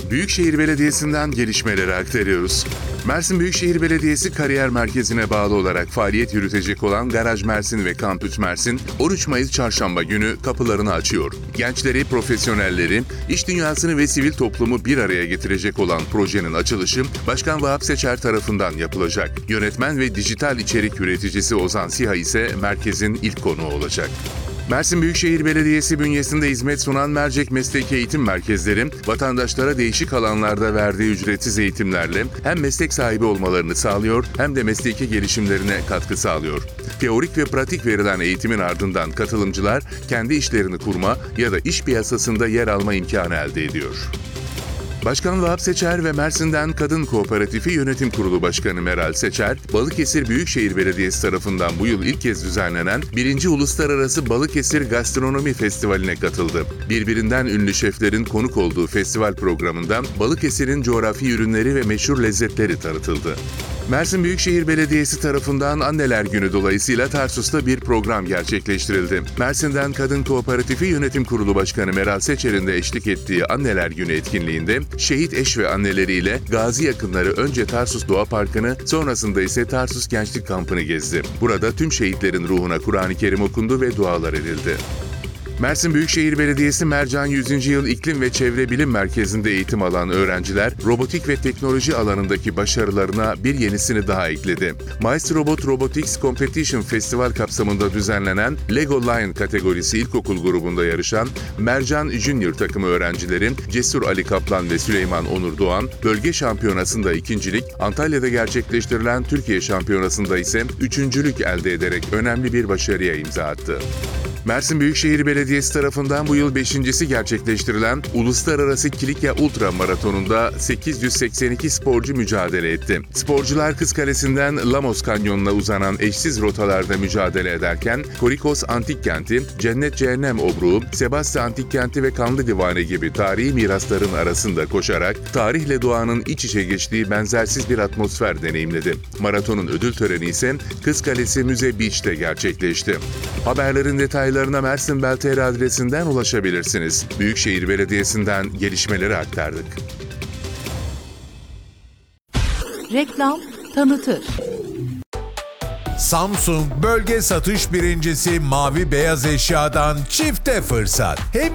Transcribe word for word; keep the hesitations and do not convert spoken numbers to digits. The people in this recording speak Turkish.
Büyükşehir Belediyesi'nden gelişmeleri aktarıyoruz. Mersin Büyükşehir Belediyesi kariyer merkezine bağlı olarak faaliyet yürütecek olan Garaj Mersin ve Kampüs Mersin on üç Mayıs Çarşamba günü kapılarını açıyor. Gençleri, profesyonelleri, iş dünyasını ve sivil toplumu bir araya getirecek olan projenin açılışı Başkan Vahap Seçer tarafından yapılacak. Yönetmen ve dijital içerik üreticisi Ozan Siha ise merkezin ilk konuğu olacak. Mersin Büyükşehir Belediyesi bünyesinde hizmet sunan Mercek Mesleki Eğitim Merkezleri, vatandaşlara değişik alanlarda verdiği ücretsiz eğitimlerle hem meslek sahibi olmalarını sağlıyor hem de mesleki gelişimlerine katkı sağlıyor. Teorik ve pratik verilen eğitimin ardından katılımcılar kendi işlerini kurma ya da iş piyasasında yer alma imkanı elde ediyor. Başkan Vahap Seçer ve Mersin'den Kadın Kooperatifi Yönetim Kurulu Başkanı Meral Seçer, Balıkesir Büyükşehir Belediyesi tarafından bu yıl ilk kez düzenlenen birinci. Uluslararası Balıkesir Gastronomi Festivali'ne katıldı. Birbirinden ünlü şeflerin konuk olduğu festival programında Balıkesir'in coğrafi ürünleri ve meşhur lezzetleri tanıtıldı. Mersin Büyükşehir Belediyesi tarafından Anneler Günü dolayısıyla Tarsus'ta bir program gerçekleştirildi. Mersin'den Kadın Kooperatifi Yönetim Kurulu Başkanı Meral Seçer'in de eşlik ettiği Anneler Günü etkinliğinde şehit eş ve anneleriyle gazi yakınları önce Tarsus Doğa Parkı'nı, sonrasında ise Tarsus Gençlik Kampı'nı gezdi. Burada tüm şehitlerin ruhuna Kur'an-ı Kerim okundu ve dualar edildi. Mersin Büyükşehir Belediyesi Mercan yüzüncü. Yıl İklim ve Çevre Bilim Merkezi'nde eğitim alan öğrenciler, robotik ve teknoloji alanındaki başarılarına bir yenisini daha ekledi. Mice Robot Robotics Competition Festival kapsamında düzenlenen Lego Line kategorisi ilkokul grubunda yarışan Mercan Junior takımı öğrencileri Cesur Ali Kaplan ve Süleyman Onur Doğan, bölge şampiyonasında ikincilik, Antalya'da gerçekleştirilen Türkiye şampiyonasında ise üçüncülük elde ederek önemli bir başarıya imza attı. Mersin Büyükşehir Belediyesi tarafından bu yıl beşincisi gerçekleştirilen Uluslararası Kilikya Ultra Maratonu'nda sekiz yüz seksen iki sporcu mücadele etti. Sporcular Kız Kalesi'nden Lamos Kanyonu'na uzanan eşsiz rotalarda mücadele ederken Korikos Antik Kenti, Cennet Cehennem Obruğu, Sebastia Antik Kenti ve Kanlı Divane gibi tarihi mirasların arasında koşarak tarihle doğanın iç içe geçtiği benzersiz bir atmosfer deneyimledi. Maratonun ödül töreni ise Kız Kalesi Müze Beach'te gerçekleşti. Haberlerin detayları Mersin Bel T R adresinden ulaşabilirsiniz. Büyükşehir Belediyesi'nden gelişmeleri aktardık. Reklam tanıtır. Samsung bölge satış birincisi Mavi Beyaz Eşya'dan çifte fırsat. Hem